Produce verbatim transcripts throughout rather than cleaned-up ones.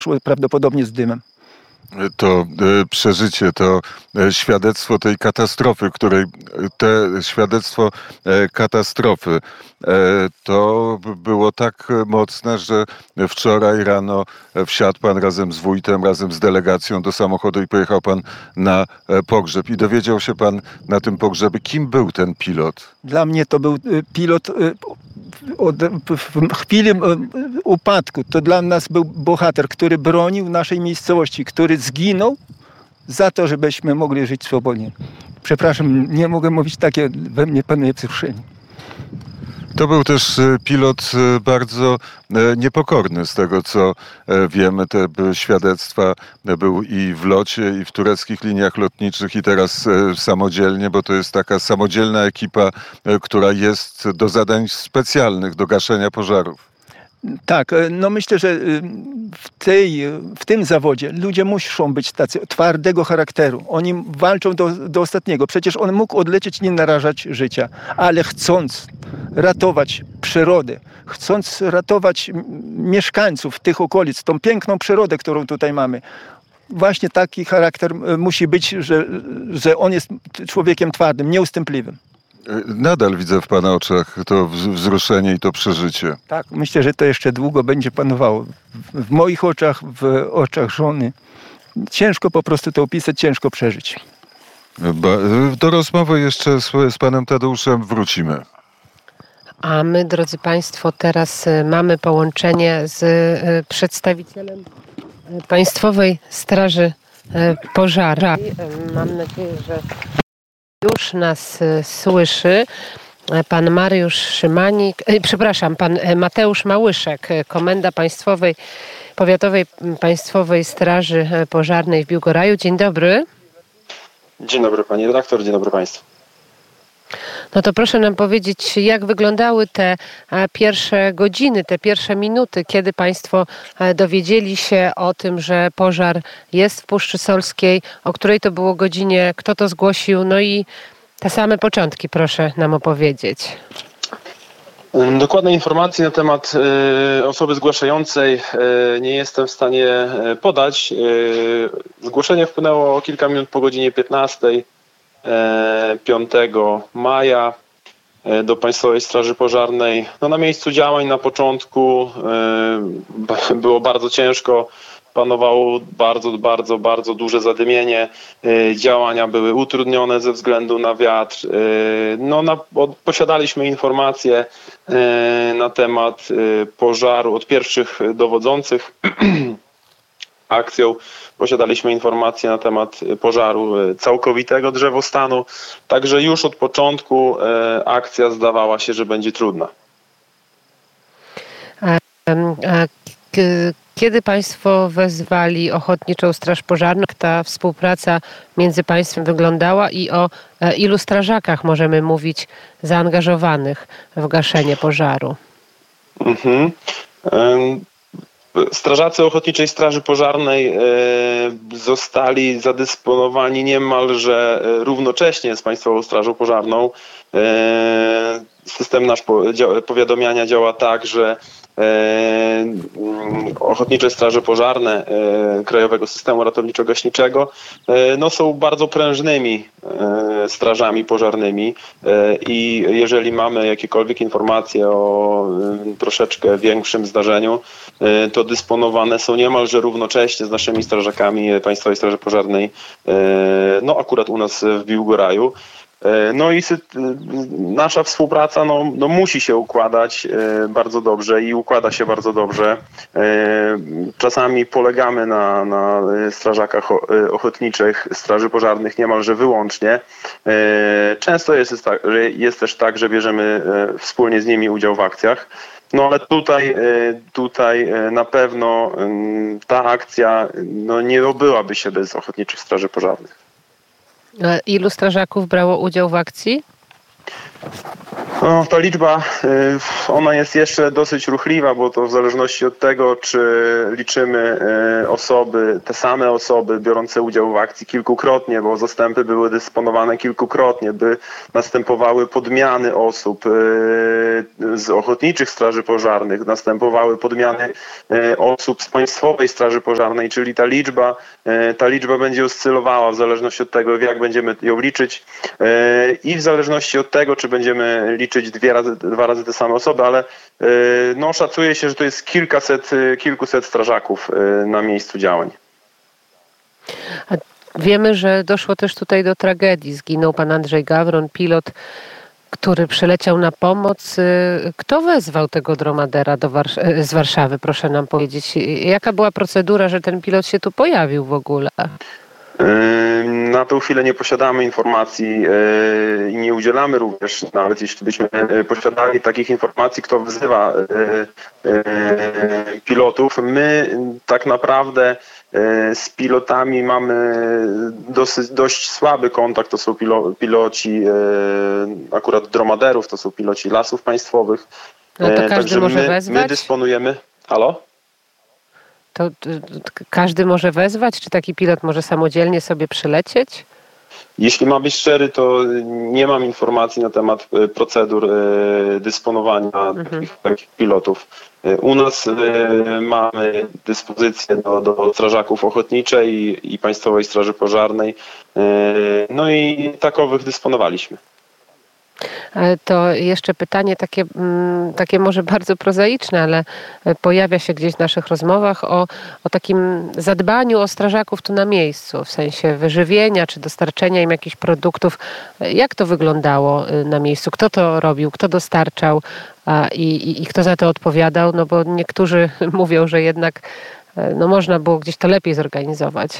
szło prawdopodobnie z dymem. To e, przeżycie, to e, świadectwo tej katastrofy, której te świadectwo e, katastrofy e, to b- było tak mocne, że wczoraj rano wsiadł pan razem z wójtem, razem z delegacją do samochodu i pojechał pan na e, pogrzeb. I dowiedział się pan na tym pogrzebie, kim był ten pilot. Dla mnie to był y, pilot y, od, w chwili y, upadku. To dla nas był bohater, który bronił naszej miejscowości, który zginął za to, żebyśmy mogli żyć swobodnie. Przepraszam, nie mogę mówić takie, we mnie panuje wzruszenie. To był też e, pilot e, bardzo e, niepokorny z tego, co e, wiemy. Te b- świadectwa e, był i w locie, i w tureckich liniach lotniczych, i teraz e, samodzielnie, bo to jest taka samodzielna ekipa, e, która jest do zadań specjalnych, do gaszenia pożarów. Tak, e, no myślę, że y, w, tej, y, w tym zawodzie ludzie muszą być tacy twardego charakteru. Oni walczą do, do ostatniego. Przecież on mógł odlecieć, nie narażać życia, ale chcąc ratować przyrodę, chcąc ratować m, mieszkańców tych okolic, tą piękną przyrodę, którą tutaj mamy, właśnie taki charakter y, musi być, że, że on jest człowiekiem twardym, nieustępliwym. E, Nadal widzę w pana oczach to wz- wzruszenie i to przeżycie. Tak, myślę, że to jeszcze długo będzie panowało. W, w moich oczach, w oczach żony. Ciężko po prostu to opisać, ciężko przeżyć. Ba- Do rozmowy jeszcze z, z panem Tadeuszem wrócimy. A my, drodzy Państwo, teraz y, mamy połączenie z y, przedstawicielem y, Państwowej Straży y, Pożarnej. Y, Mam nadzieję, że już nas y, słyszy. E, Pan Mariusz Szymanik, e, przepraszam, pan e, Mateusz Małyszek, e, komenda Państwowej, Powiatowej m, Państwowej Straży e, Pożarnej w Biłgoraju. Dzień dobry. Dzień dobry pani redaktor, dzień dobry państwu. No to proszę nam powiedzieć, jak wyglądały te e, pierwsze godziny, te pierwsze minuty, kiedy Państwo e, dowiedzieli się o tym, że pożar jest w Puszczy Solskiej, o której to było godzinie, kto to zgłosił, no i te same początki proszę nam opowiedzieć. Ym, Dokładnej informacji na temat y, osoby zgłaszającej y, nie jestem w stanie y, podać. Y, zgłoszenie wpłynęło o kilka minut po godzinie piętnastej y, piątego maja y, do Państwowej Straży Pożarnej. No, na miejscu działań na początku y, b- było bardzo ciężko. Panowało bardzo, bardzo, bardzo duże zadymienie. Y, Działania były utrudnione ze względu na wiatr. Y, No, na, od, posiadaliśmy informacje y, na temat y, pożaru od pierwszych dowodzących akcją. Posiadaliśmy informacje na temat y, pożaru y, całkowitego drzewostanu. Także już od początku y, akcja zdawała się, że będzie trudna. Em, a k- Kiedy Państwo wezwali Ochotniczą Straż Pożarną, jak ta współpraca między Państwem wyglądała i o e, ilu strażakach możemy mówić zaangażowanych w gaszenie pożaru? Mhm. Ym, Strażacy Ochotniczej Straży Pożarnej e, zostali zadysponowani niemalże e, równocześnie z Państwową Strażą Pożarną. E, System nasz po- dzia- powiadamiania działa tak, że e, mm, Ochotnicze Straże Pożarne e, Krajowego Systemu Ratowniczo-Gaśniczego e, no, są bardzo prężnymi e, strażami pożarnymi e, i jeżeli mamy jakiekolwiek informacje o e, troszeczkę większym zdarzeniu, e, to dysponowane są niemalże równocześnie z naszymi strażakami Państwowej Straży Pożarnej, e, no akurat u nas w Biłgoraju. E, No i sy- nasza współpraca no, no musi się układać e, bardzo dobrze i układa się bardzo dobrze. E, Czasami polegamy na, na strażakach o- e, ochotniczych Straży Pożarnych niemalże wyłącznie. E, Często jest, jest, tak, że jest też tak, że bierzemy e, wspólnie z nimi udział w akcjach. No ale tutaj, e, tutaj e, na pewno em, ta akcja no, nie obyłaby się bez Ochotniczych Straży Pożarnych. E, Ilu strażaków brało udział w akcji? No, ta liczba, ona jest jeszcze dosyć ruchliwa, bo to w zależności od tego, czy liczymy osoby, te same osoby biorące udział w akcji kilkukrotnie, bo zastępy były dysponowane kilkukrotnie, by następowały podmiany osób z ochotniczych straży pożarnych, następowały podmiany osób z Państwowej Straży Pożarnej, czyli ta liczba, ta liczba będzie oscylowała w zależności od tego, jak będziemy ją liczyć i w zależności od tego, czy będziemy liczyć dwie razy, dwa razy te same osoby, ale no, szacuje się, że to jest kilkaset, kilkuset strażaków na miejscu działań. Wiemy, że doszło też tutaj do tragedii. Zginął pan Andrzej Gawron, pilot, który przyleciał na pomoc. Kto wezwał tego dromadera do Wars- z Warszawy, proszę nam powiedzieć? Jaka była procedura, że ten pilot się tu pojawił w ogóle? Na tę chwilę nie posiadamy informacji i nie udzielamy również, nawet jeśli byśmy posiadali takich informacji, kto wzywa pilotów. My tak naprawdę z pilotami mamy dosyć, dość słaby kontakt. To są pilo, piloci akurat dromaderów, to są piloci Lasów Państwowych. No to każdy Także może my, wezwać? my dysponujemy... Halo? To, to, to każdy może wezwać? Czy taki pilot może samodzielnie sobie przylecieć? Jeśli mam być szczery, to nie mam informacji na temat procedur dysponowania mhm. takich, takich pilotów. U nas mamy dyspozycję do, do strażaków ochotniczej i, i Państwowej Straży Pożarnej. No i takowych dysponowaliśmy. To jeszcze pytanie takie, takie może bardzo prozaiczne, ale pojawia się gdzieś w naszych rozmowach o, o takim zadbaniu o strażaków tu na miejscu, w sensie wyżywienia czy dostarczenia im jakichś produktów. Jak to wyglądało na miejscu? Kto to robił? Kto dostarczał? I, i, i kto za to odpowiadał? No bo niektórzy mówią, że jednak no, można było gdzieś to lepiej zorganizować.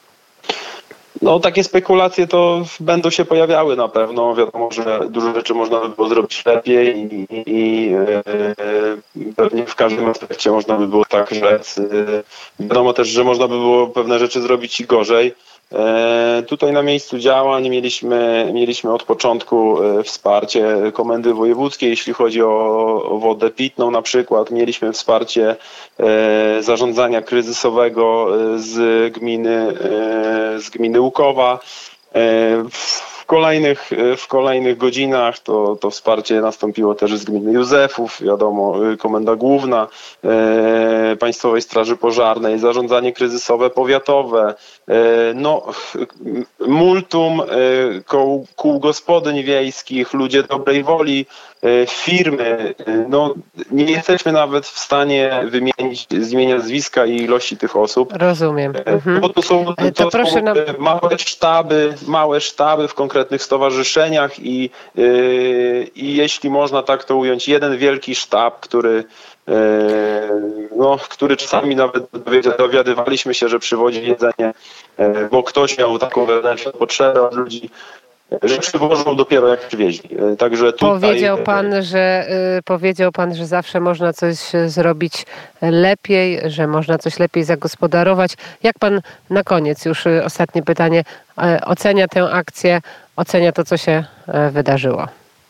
No takie spekulacje to będą się pojawiały na pewno. Wiadomo, że dużo rzeczy można by było zrobić lepiej i, i yy, pewnie w każdym aspekcie można by było tak rzec. Yy, wiadomo też, że można by było pewne rzeczy zrobić i gorzej. E, tutaj na miejscu działań mieliśmy, mieliśmy od początku e, wsparcie Komendy Wojewódzkiej, jeśli chodzi o, o wodę pitną na przykład. Mieliśmy wsparcie e, zarządzania kryzysowego z gminy, e, z gminy Łukowa. E, w kolejnych, w kolejnych godzinach to, to wsparcie nastąpiło też z gminy Józefów, wiadomo, Komenda Główna e, Państwowej Straży Pożarnej, zarządzanie kryzysowe powiatowe, e, no multum e, koł, kół gospodyń wiejskich, ludzie dobrej woli, e, firmy. E, no, nie jesteśmy nawet w stanie wymienić z imienia, nazwiska i ilości tych osób. Rozumiem. Mhm. Bo to są, to to proszę są nam... małe sztaby, małe sztaby w konkretnych stowarzyszeniach i, yy, i jeśli można tak to ująć, jeden wielki sztab, który, yy, no, który czasami nawet dowiadywaliśmy się, że przywodzi jedzenie, yy, bo ktoś miał taką wewnętrzną potrzebę od ludzi, że przywożą dopiero jak przywieźli. Także tutaj... Powiedział pan, że y, powiedział pan, że zawsze można coś zrobić lepiej, że można coś lepiej zagospodarować. Jak pan na koniec, już y, ostatnie pytanie, y, ocenia tę akcję, ocenia to, co się y, wydarzyło?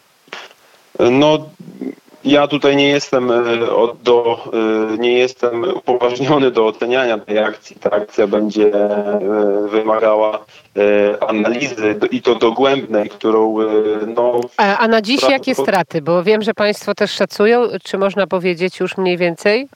No, ja tutaj nie jestem, do, nie jestem upoważniony do oceniania tej akcji. Ta akcja będzie wymagała analizy i to dogłębnej, którą... No, a, a na dziś jakie straty? Bo wiem, że państwo też szacują. Czy można powiedzieć już mniej więcej?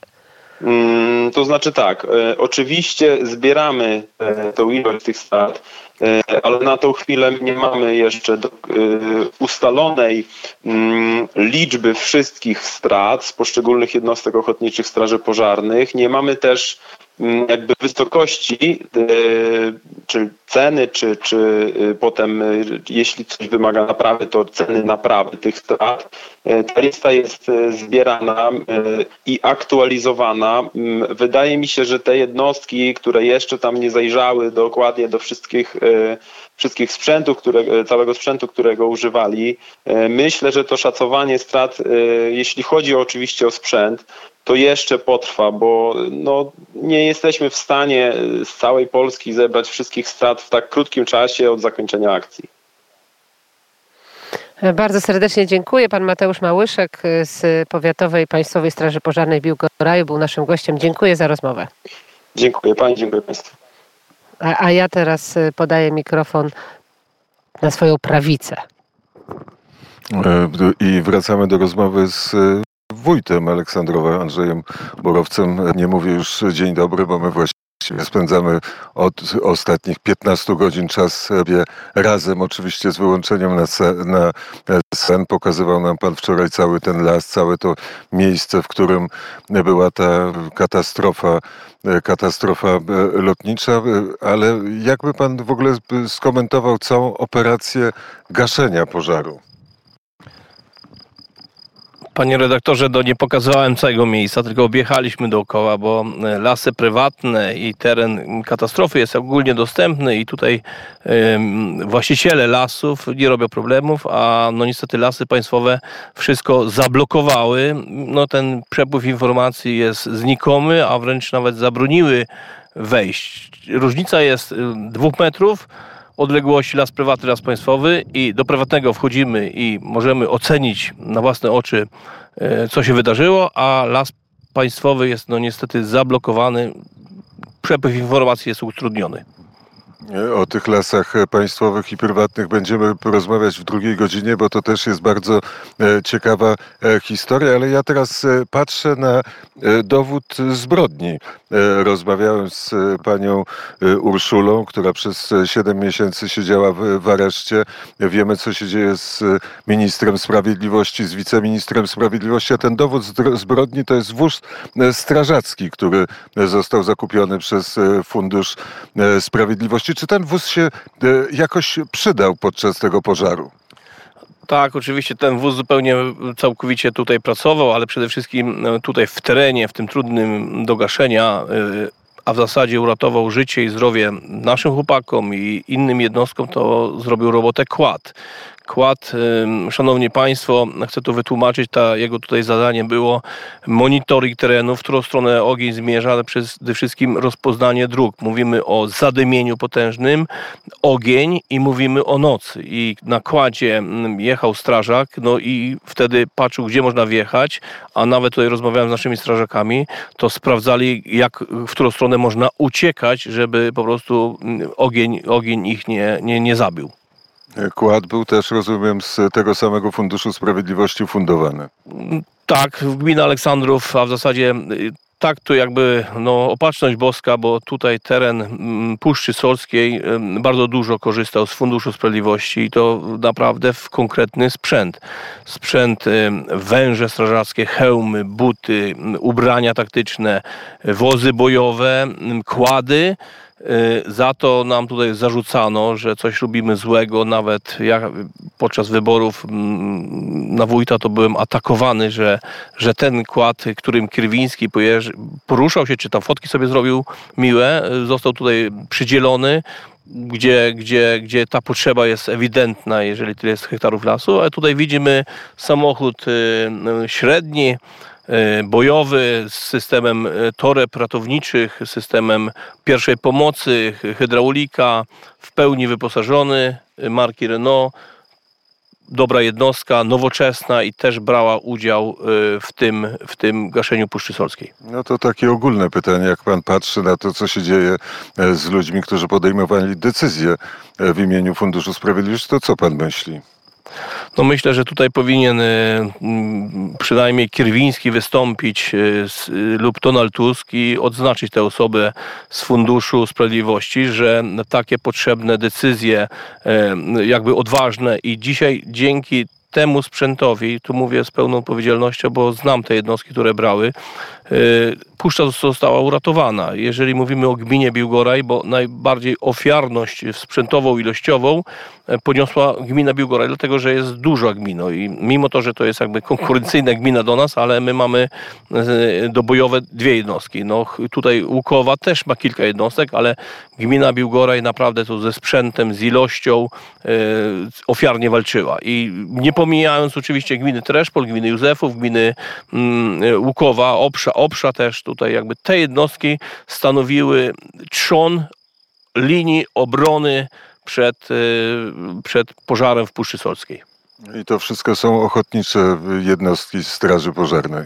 To znaczy tak, oczywiście zbieramy tą ilość tych strat, ale na tą chwilę nie mamy jeszcze do, ustalonej liczby wszystkich strat z poszczególnych jednostek ochotniczych straży pożarnych. Nie mamy też jakby wysokości, czy ceny, czy, czy potem jeśli coś wymaga naprawy, to ceny naprawy tych strat. Ta lista jest zbierana i aktualizowana. Wydaje mi się, że te jednostki, które jeszcze tam nie zajrzały dokładnie do wszystkich, wszystkich sprzętów, które, całego sprzętu, którego używali, myślę, że to szacowanie strat, jeśli chodzi oczywiście o sprzęt, to jeszcze potrwa, bo no, nie jesteśmy w stanie z całej Polski zebrać wszystkich strat w tak krótkim czasie od zakończenia akcji. Bardzo serdecznie dziękuję. Pan Mateusz Małyszek z Powiatowej Państwowej Straży Pożarnej w Biłgoraju był naszym gościem. Dziękuję za rozmowę. Dziękuję Pani, dziękuję Państwu. A, a ja teraz podaję mikrofon na swoją prawicę. I wracamy do rozmowy z wójtem Aleksandrowa, Andrzejem Borowcem. Nie mówię już dzień dobry, bo my właściwie spędzamy od ostatnich piętnastu godzin czas sobie razem, oczywiście z wyłączeniem na, na sen. Pokazywał nam pan wczoraj cały ten las, całe to miejsce, w którym była ta katastrofa, katastrofa lotnicza, ale jakby pan w ogóle skomentował całą operację gaszenia pożaru? Panie redaktorze, no nie pokazywałem całego miejsca, tylko objechaliśmy dookoła, bo lasy prywatne i teren katastrofy jest ogólnie dostępny i tutaj y, właściciele lasów nie robią problemów, a no niestety lasy państwowe wszystko zablokowały. No ten przepływ informacji jest znikomy, a wręcz nawet zabroniły wejść. Różnica jest dwóch metrów odległości las prywatny, las państwowy i do prywatnego wchodzimy i możemy ocenić na własne oczy, co się wydarzyło, a las państwowy jest no niestety zablokowany, przepływ informacji jest utrudniony. O tych lasach państwowych i prywatnych będziemy porozmawiać w drugiej godzinie, bo to też jest bardzo ciekawa historia, ale ja teraz patrzę na dowód zbrodni. Rozmawiałem z panią Urszulą, która przez siedem miesięcy siedziała w areszcie. Wiemy, co się dzieje z ministrem sprawiedliwości, z wiceministrem sprawiedliwości, a ten dowód zbrodni to jest wóz strażacki, który został zakupiony przez Fundusz Sprawiedliwości. Czy ten wóz się jakoś przydał podczas tego pożaru? Tak, oczywiście ten wóz zupełnie całkowicie tutaj pracował, ale przede wszystkim tutaj w terenie, w tym trudnym do gaszenia, a w zasadzie uratował życie i zdrowie naszym chłopakom i innym jednostkom, to zrobił robotę kład. Kład, szanowni państwo, chcę tu wytłumaczyć, ta, jego tutaj zadanie było monitoring terenu, w którą stronę ogień zmierza, ale przede wszystkim rozpoznanie dróg. Mówimy o zadymieniu potężnym, ogień i mówimy o nocy. I na kładzie jechał strażak, no i wtedy patrzył, gdzie można wjechać, a nawet tutaj rozmawiałem z naszymi strażakami, to sprawdzali, jak, w którą stronę można uciekać, żeby po prostu ogień, ogień ich nie, nie, nie zabił. Kład był też, rozumiem, z tego samego Funduszu Sprawiedliwości fundowany. Tak, gmina Aleksandrów, a w zasadzie tak to jakby no, opatrzność boska, bo tutaj teren Puszczy Solskiej bardzo dużo korzystał z Funduszu Sprawiedliwości i to naprawdę w konkretny sprzęt. Sprzęt, węże strażackie, hełmy, buty, ubrania taktyczne, wozy bojowe, kłady. Za to nam tutaj zarzucano, że coś robimy złego. Nawet ja podczas wyborów na wójta to byłem atakowany, że, że ten kład, którym Kierwiński poruszał się, czy tam fotki sobie zrobił miłe, został tutaj przydzielony, gdzie, gdzie, gdzie ta potrzeba jest ewidentna, jeżeli tyle jest hektarów lasu. Ale tutaj widzimy samochód średni, bojowy z systemem toreb ratowniczych, systemem pierwszej pomocy, hydraulika, w pełni wyposażony, marki Renault. Dobra jednostka, nowoczesna i też brała udział w tym, w tym gaszeniu Puszczy Solskiej. No to takie ogólne pytanie, jak pan patrzy na to, co się dzieje z ludźmi, którzy podejmowali decyzje w imieniu Funduszu Sprawiedliwości, to co pan myśli? No myślę, że tutaj powinien przynajmniej Kierwiński wystąpić lub Donald Tusk i odznaczyć tę osobę z Funduszu Sprawiedliwości, że takie potrzebne decyzje, jakby odważne i dzisiaj dzięki temu sprzętowi, tu mówię z pełną odpowiedzialnością, bo znam te jednostki, które brały, Puszcza została uratowana. Jeżeli mówimy o gminie Biłgoraj, bo najbardziej ofiarność sprzętową, ilościową poniosła gmina Biłgoraj, dlatego że jest duża gmina i mimo to, że to jest jakby konkurencyjna gmina do nas, ale my mamy dobojowe dwie jednostki. No, tutaj Łukowa też ma kilka jednostek, ale gmina Biłgoraj naprawdę to ze sprzętem, z ilością e, ofiarnie walczyła. I nie pomijając oczywiście gminy Treszpol, gminy Józefów, gminy mm, Łukowa, Obsza, Obsza też tutaj jakby te jednostki stanowiły trzon linii obrony przed, przed pożarem w Puszczy Solskiej. I to wszystko są ochotnicze jednostki Straży Pożarnej.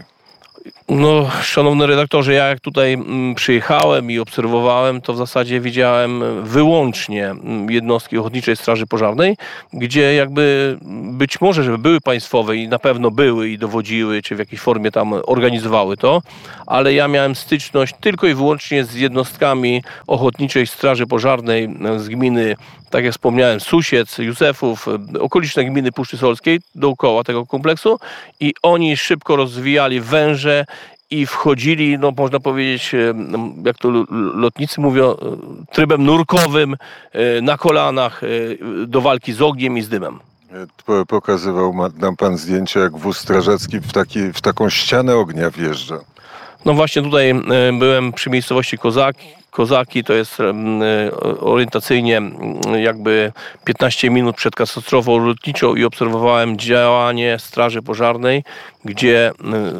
No, szanowny redaktorze, ja jak tutaj mm, przyjechałem i obserwowałem, to w zasadzie widziałem wyłącznie mm, jednostki Ochotniczej Straży Pożarnej, gdzie jakby być może, żeby były państwowe i na pewno były i dowodziły, czy w jakiejś formie tam organizowały to, ale ja miałem styczność tylko i wyłącznie z jednostkami Ochotniczej Straży Pożarnej z gminy, tak jak wspomniałem, Susiec, Józefów, okoliczne gminy Puszczy Solskiej dookoła tego kompleksu i oni szybko rozwijali węże i wchodzili, no można powiedzieć, jak to lotnicy mówią, trybem nurkowym, na kolanach do walki z ogniem i z dymem. Pokazywał nam pan zdjęcia, jak wóz strażacki w, taki, w taką ścianę ognia wjeżdża. No właśnie tutaj byłem przy miejscowości Kozaki. Kozaki to jest orientacyjnie jakby piętnaście minut przed katastrofą lotniczą i obserwowałem działanie Straży Pożarnej, gdzie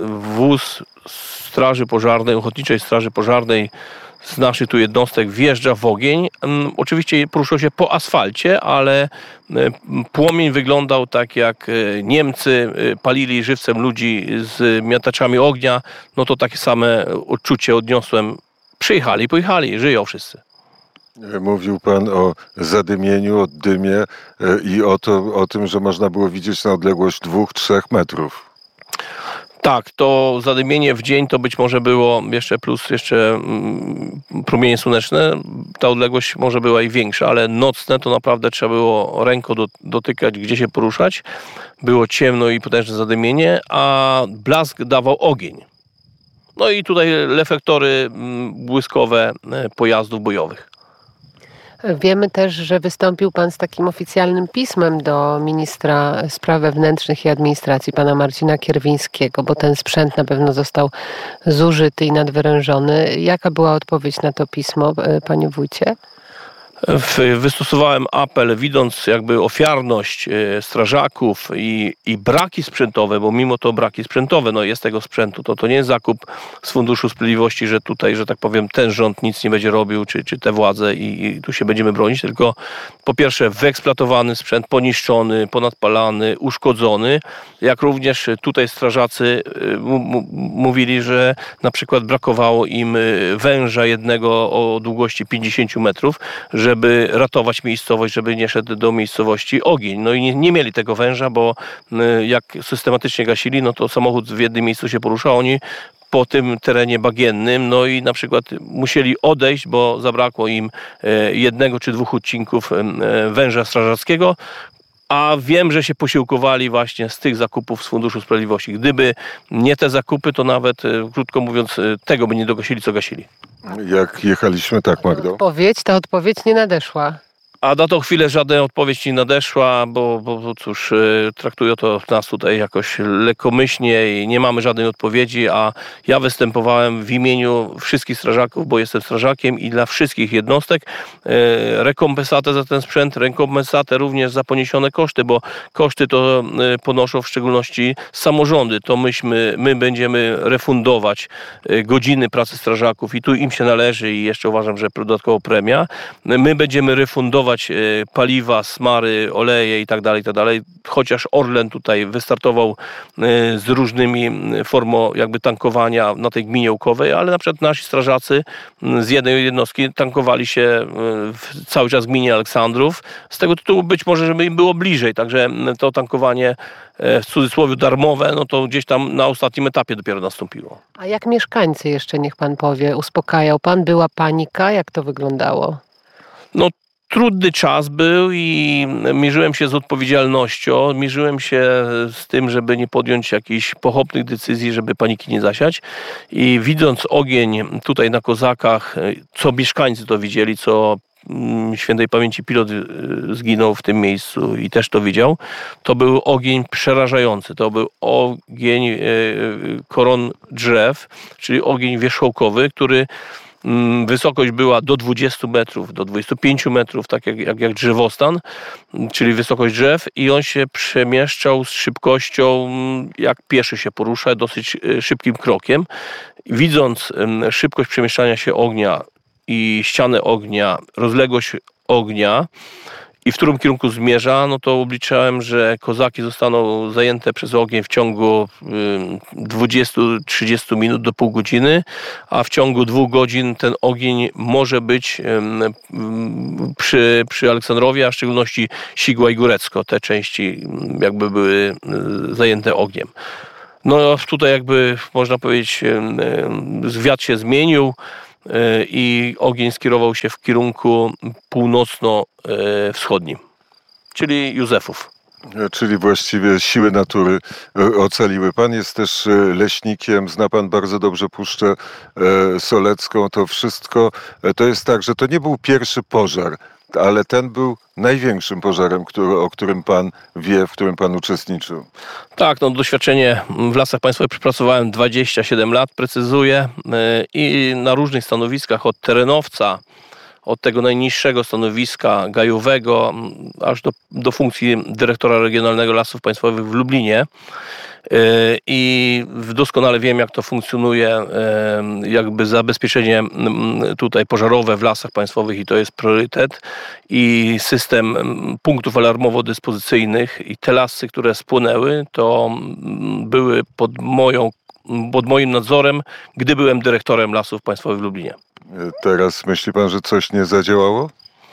wóz Straży Pożarnej, Ochotniczej Straży Pożarnej z naszych tu jednostek wjeżdża w ogień. Oczywiście poruszał się po asfalcie, ale płomień wyglądał tak jak Niemcy palili żywcem ludzi z miataczami ognia. No to takie same odczucie odniosłem. Przyjechali, pojechali, żyją wszyscy. Mówił pan o zadymieniu, o dymie i o, to, o tym, że można było widzieć na odległość dwóch, trzech metrów. Tak, to zadymienie w dzień to być może było jeszcze plus jeszcze mm, promienie słoneczne. Ta odległość może była i większa, ale nocne to naprawdę trzeba było ręką do, dotykać, gdzie się poruszać. Było ciemno i potężne zadymienie, a blask dawał ogień. No i tutaj reflektory błyskowe pojazdów bojowych. Wiemy też, że wystąpił pan z takim oficjalnym pismem do ministra spraw wewnętrznych i administracji, pana Marcina Kierwińskiego, bo ten sprzęt na pewno został zużyty i nadwyrężony. Jaka była odpowiedź na to pismo, panie wójcie? Wystosowałem apel, widząc jakby ofiarność strażaków i, i braki sprzętowe, bo mimo to braki sprzętowe, no jest tego sprzętu, to to nie jest zakup z Funduszu Sprawiedliwości, że tutaj, że tak powiem, ten rząd nic nie będzie robił, czy, czy te władze i, i tu się będziemy bronić, tylko po pierwsze wyeksploatowany sprzęt, poniszczony, ponadpalany, uszkodzony, jak również tutaj strażacy mówili, że na przykład brakowało im węża jednego o długości pięćdziesiąt metrów, że żeby ratować miejscowość, żeby nie szedł do miejscowości ogień. No i nie, nie mieli tego węża, bo jak systematycznie gasili, no to samochód w jednym miejscu się porusza, oni po tym terenie bagiennym, no i na przykład musieli odejść, bo zabrakło im jednego czy dwóch odcinków węża strażackiego, a wiem, że się posiłkowali właśnie z tych zakupów z Funduszu Sprawiedliwości. Gdyby nie te zakupy, to nawet, krótko mówiąc, tego by nie dogasili, co gasili. Jak jechaliśmy, tak, Magdo? Odpowiedź, ta odpowiedź nie nadeszła. A na tą chwilę żadna odpowiedź nie nadeszła, bo, bo, bo cóż, traktują to nas tutaj jakoś lekkomyślnie i nie mamy żadnej odpowiedzi, a ja występowałem w imieniu wszystkich strażaków, bo jestem strażakiem i dla wszystkich jednostek rekompensatę za ten sprzęt, rekompensatę również za poniesione koszty, bo koszty to ponoszą w szczególności samorządy. To myśmy, my będziemy refundować godziny pracy strażaków i tu im się należy i jeszcze uważam, że dodatkowo premia. My będziemy refundować paliwa, smary, oleje i tak dalej, i tak dalej. Chociaż Orlen tutaj wystartował z różnymi formą jakby tankowania na tej gminie Łukowej, ale na przykład nasi strażacy z jednej jednostki tankowali się cały czas w gminie Aleksandrów. Z tego tytułu być może, żeby im było bliżej. Także to tankowanie w cudzysłowie darmowe, no to gdzieś tam na ostatnim etapie dopiero nastąpiło. A jak mieszkańcy jeszcze, niech pan powie, uspokajał pan? Była panika? Jak to wyglądało? No trudny czas był i mierzyłem się z odpowiedzialnością, mierzyłem się z tym, żeby nie podjąć jakichś pochopnych decyzji, żeby paniki nie zasiać. I widząc ogień tutaj na Kozakach, co mieszkańcy to widzieli, co świętej pamięci pilot zginął w tym miejscu i też to widział, to był ogień przerażający. To był ogień koron drzew, czyli ogień wierzchołkowy, który wysokość była do dwudziestu metrów, do dwudziestu pięciu metrów, tak jak, jak, jak drzewostan, czyli wysokość drzew i on się przemieszczał z szybkością, jak pieszy się porusza, dosyć szybkim krokiem. Widząc szybkość przemieszczania się ognia i ścianę ognia, rozległość ognia i w którym kierunku zmierza, no to obliczałem, że kozaki zostaną zajęte przez ogień w ciągu dwudziestu do trzydziestu minut do pół godziny, a w ciągu dwóch godzin ten ogień może być przy, przy Aleksandrowie, a w szczególności Sigła i Górecko. Te części jakby były zajęte ogniem. No tutaj jakby można powiedzieć wiatr się zmienił i ogień skierował się w kierunku północno-wschodnim, czyli Józefów. Czyli właściwie siły natury ocaliły. Pan jest też leśnikiem, zna pan bardzo dobrze Puszczę Solecką. To wszystko, to jest tak, że to nie był pierwszy pożar, ale ten był największym pożarem, który, o którym pan wie, w którym pan uczestniczył. Tak, no doświadczenie w Lasach Państwowych przepracowałem dwadzieścia siedem lat, precyzuję, i na różnych stanowiskach, od terenowca, od tego najniższego stanowiska gajowego, aż do, do funkcji dyrektora regionalnego Lasów Państwowych w Lublinie. I doskonale wiem, jak to funkcjonuje, jakby zabezpieczenie tutaj pożarowe w Lasach Państwowych, i to jest priorytet. I system punktów alarmowo-dyspozycyjnych i te lasy, które spłonęły, to były pod moją, pod moim nadzorem, gdy byłem dyrektorem Lasów Państwowych w Lublinie. Teraz myśli pan, że coś nie zadziałało?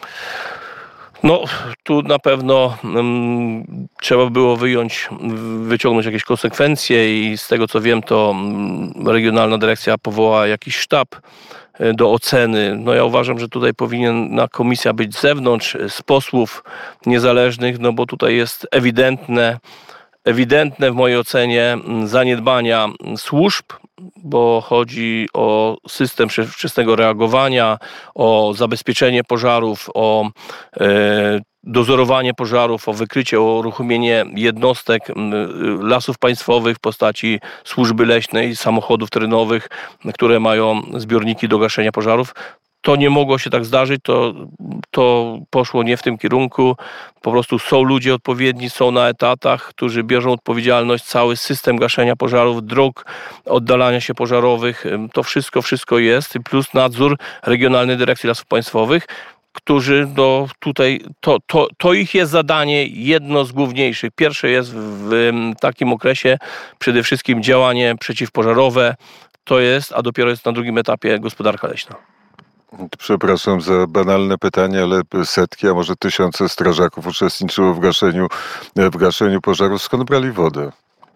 No, tu na pewno um, trzeba było wyjąć, wyciągnąć jakieś konsekwencje i z tego co wiem, to um, regionalna dyrekcja powołała jakiś sztab y, do oceny. No ja uważam, że tutaj powinna komisja być z zewnątrz, z posłów niezależnych, no bo tutaj jest ewidentne, ewidentne w mojej ocenie zaniedbania służb, bo chodzi o system wczesnego reagowania, o zabezpieczenie pożarów, o e, dozorowanie pożarów, o wykrycie, o uruchomienie jednostek Lasów Państwowych w postaci służby leśnej, samochodów terenowych, które mają zbiorniki do gaszenia pożarów. To nie mogło się tak zdarzyć, to, to poszło nie w tym kierunku. Po prostu są ludzie odpowiedni, są na etatach, którzy bierzą odpowiedzialność, cały system gaszenia pożarów, dróg, oddalania się pożarowych, to wszystko, wszystko jest. Plus nadzór Regionalnej Dyrekcji Lasów Państwowych, którzy do tutaj, to, to, to ich jest zadanie jedno z główniejszych. Pierwsze jest w takim okresie przede wszystkim działanie przeciwpożarowe, to jest, a dopiero jest na drugim etapie gospodarka leśna. Przepraszam za banalne pytanie, ale setki, a może tysiące strażaków uczestniczyło w gaszeniu, w gaszeniu pożarów. Skąd brali wodę?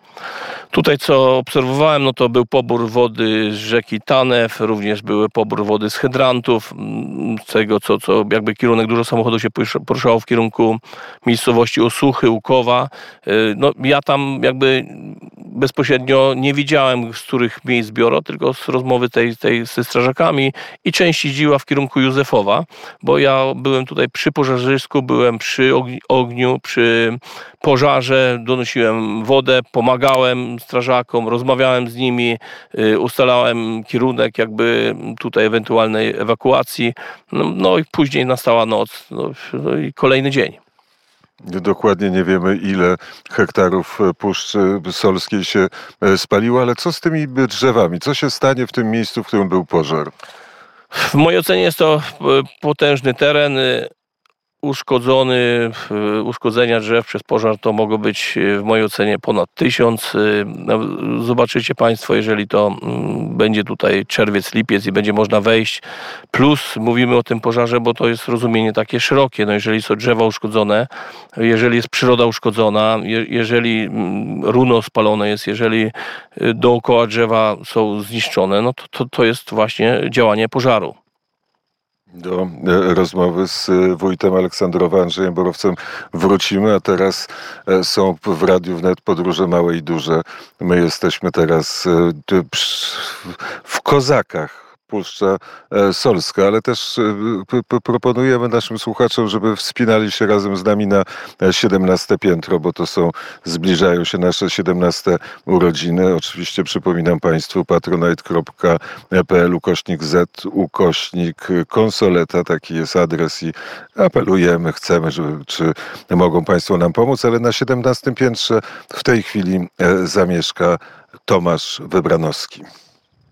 Tutaj co obserwowałem, no to był pobór wody z rzeki Tanew, również były pobór wody z hydrantów, z tego co, co jakby kierunek, dużo samochodów się poruszało w kierunku miejscowości Osuchy, Łukowa. No ja tam jakby bezpośrednio nie widziałem, z których miejsc biorą, tylko z rozmowy tej, tej ze strażakami, i część jeździła w kierunku Józefowa, bo ja byłem tutaj przy pożarzysku, byłem przy ogniu, przy pożarze, donosiłem wodę, pomagałem strażakom, rozmawiałem z nimi, ustalałem kierunek jakby tutaj ewentualnej ewakuacji, no, no i później nastała noc, no, no i kolejny dzień. Dokładnie nie wiemy, ile hektarów Puszczy Solskiej się spaliło, ale co z tymi drzewami? Co się stanie w tym miejscu, w którym był pożar? W mojej ocenie jest to potężny teren, uszkodzony, uszkodzenia drzew przez pożar to mogło być w mojej ocenie ponad tysiąc. Zobaczycie Państwo, jeżeli to będzie tutaj czerwiec, lipiec i będzie można wejść. Plus mówimy o tym pożarze, bo to jest rozumienie takie szerokie. No jeżeli są drzewa uszkodzone, jeżeli jest przyroda uszkodzona, je, jeżeli runo spalone jest, jeżeli dookoła drzewa są zniszczone, no to, to, to jest właśnie działanie pożaru. Do rozmowy z wójtem Aleksandrowa, Andrzejem Borowcem wrócimy, a teraz są w Radiu Wnet podróże małe i duże. My jesteśmy teraz w Kozakach, Puszcza Solska, ale też proponujemy naszym słuchaczom, żeby wspinali się razem z nami na siedemnaste piętro, bo to są, zbliżają się nasze siedemnaste urodziny. Oczywiście przypominam Państwu patronite kropka p l ukośnik z ukośnik konsoleta, taki jest adres i apelujemy, chcemy, żeby, czy mogą Państwo nam pomóc, ale na siedemnastym piętrze w tej chwili zamieszka Tomasz Wybranowski.